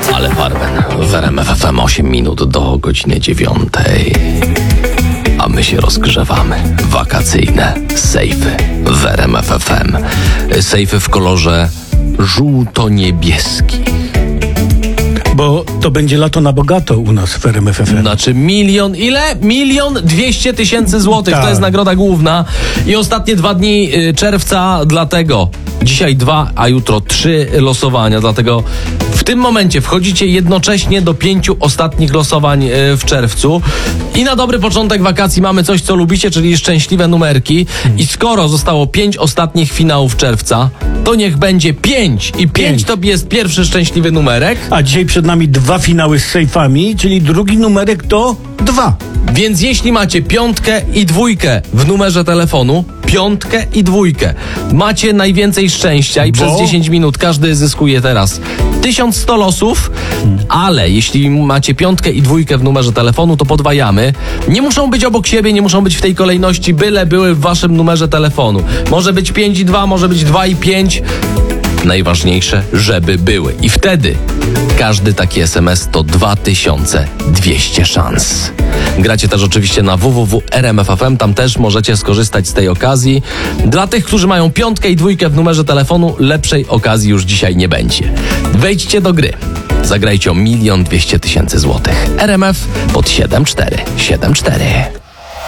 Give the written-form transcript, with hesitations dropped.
Ale Farben w RMF FM 8 minut do godziny 9. A my się rozgrzewamy. Wakacyjne sejfy w RMF FM. Sejfy w kolorze żółto-niebieski. Bo to będzie lato na bogato u nas w RMF FM. Znaczy milion, ile? 1 200 000 złotych. Tak. To jest nagroda główna. I ostatnie 2 dni czerwca, dlatego dzisiaj 2, a jutro 3 losowania. Dlatego w tym momencie wchodzicie jednocześnie do 5 ostatnich losowań w czerwcu. I na dobry początek wakacji mamy coś, co lubicie, czyli szczęśliwe numerki. I skoro zostało 5 ostatnich finałów czerwca, to niech będzie 5. I 5 to jest pierwszy szczęśliwy numerek. A dzisiaj przed nami 2 finały z sejfami, czyli drugi numerek to 2. Więc jeśli macie 5 i 2 w numerze telefonu, 5 i 2, macie najwięcej szczęścia i przez 10 minut każdy zyskuje teraz 1100 losów, ale jeśli macie 5 i 2 w numerze telefonu, to podwajamy. Nie muszą być obok siebie, nie muszą być w tej kolejności, byle były w waszym numerze telefonu. Może być 5 i 2, może być 2 i 5. Najważniejsze, żeby były. I wtedy każdy taki SMS to 2200 szans. Gracie też oczywiście na www.rmf.fm, tam też możecie skorzystać z tej okazji. Dla tych, którzy mają 5 i 2 w numerze telefonu, lepszej okazji już dzisiaj nie będzie. Wejdźcie do gry. Zagrajcie o 1 200 000 złotych. RMF pod 7474.